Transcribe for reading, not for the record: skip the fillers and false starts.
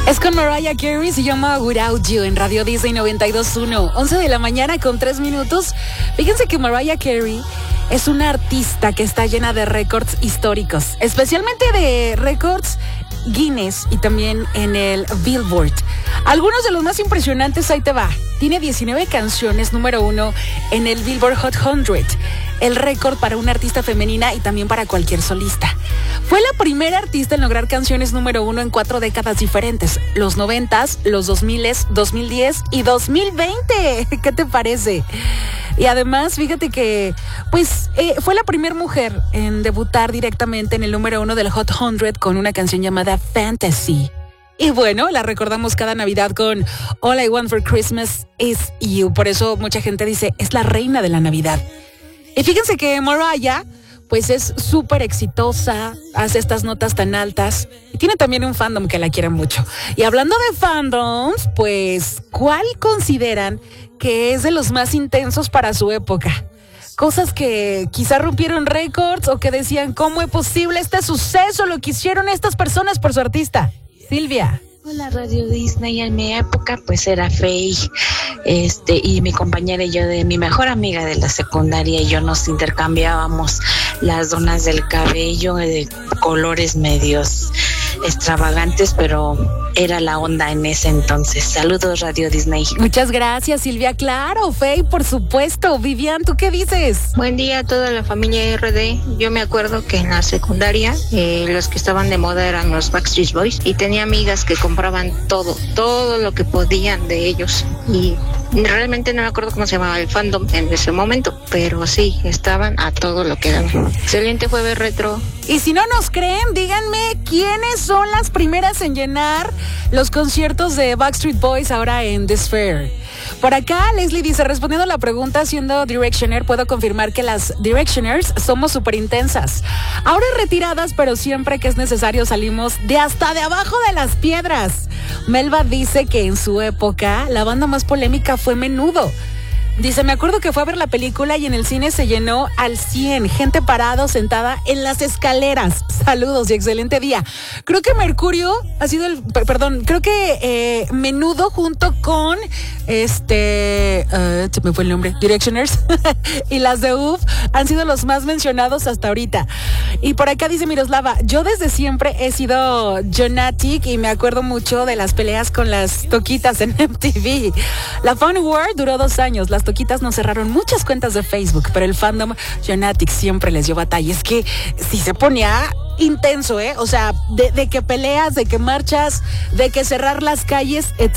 Es con Mariah Carey, se llama Without You en Radio Disney 92.1, 11 de la mañana con 3 minutos. Fíjense que Mariah Carey es una artista que está llena de récords históricos, especialmente de récords Guinness y también en el Billboard. Algunos de los más impresionantes, ahí te va. Tiene 19 canciones número 1 en el Billboard Hot 100, el récord para una artista femenina y también para cualquier solista. Fue la primera artista en lograr canciones número 1 en 4 décadas diferentes, los 90s, los 2000s, 2010 y 2020. ¿Qué te parece? Y además, fíjate que fue la primera mujer en debutar directamente en el número 1 del Hot 100 con una canción llamada Fantasy. Y bueno, la recordamos cada Navidad con All I Want for Christmas is You. Por eso mucha gente dice, es la reina de la Navidad. Y fíjense que Mariah, pues es súper exitosa, hace estas notas tan altas y tiene también un fandom que la quiere mucho. Y hablando de fandoms, pues, ¿cuál consideran que es de los más intensos para su época? Cosas que quizá rompieron récords o que decían, ¿cómo es posible este suceso? Lo que hicieron estas personas por su artista. Silvia. Hola, Radio Disney. En mi época pues era Faye, y mi compañera y yo, de mi mejor amiga de la secundaria, y yo nos intercambiábamos las donas del cabello de colores medios extravagantes, pero era la onda en ese entonces. Saludos, Radio Disney. Muchas gracias, Silvia. Claro, Faye, por supuesto. Vivian, ¿tú qué dices? Buen día a toda la familia RD. Yo me acuerdo que en la secundaria los que estaban de moda eran los Backstreet Boys, y tenía amigas que compraban todo lo que podían de ellos, y realmente no me acuerdo cómo se llamaba el fandom en ese momento, pero sí, estaban a todo lo que daban. Excelente jueves retro. Y si no nos creen, díganme quiénes son las primeras en llenar los conciertos de Backstreet Boys ahora en The Sphere. Por acá, Leslie dice, respondiendo a la pregunta, siendo Directioner, puedo confirmar que las Directioners somos súper intensas. Ahora retiradas, pero siempre que es necesario salimos de hasta de abajo de las piedras. Melba dice que en su época la banda más polémica fue Menudo. Dice, me acuerdo que fue a ver la película y en el cine se llenó al 100, gente parada, sentada en las escaleras. Saludos y excelente día. Creo que Mercurio ha sido creo que Menudo junto con se me fue el nombre, Directioners y las de UF han sido los más mencionados hasta ahorita. Y por acá dice Miroslava, yo desde siempre he sido Jonatic y me acuerdo mucho de las peleas con las toquitas en MTV. La Fun War duró 2 años, las toquitas nos cerraron muchas cuentas de Facebook, pero el fandom Jonatic siempre les dio batalla. Es que sí se ponía intenso, o sea, de que peleas, de que marchas, de que cerrar las calles, etc.